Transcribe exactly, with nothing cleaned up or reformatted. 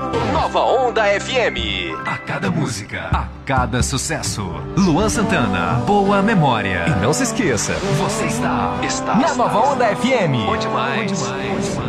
Nova Onda F M. A cada música, a cada sucesso. Luan Santana, boa memória. E não se esqueça, você está, está na Nova Onda F M. Onde mais? Onde mais?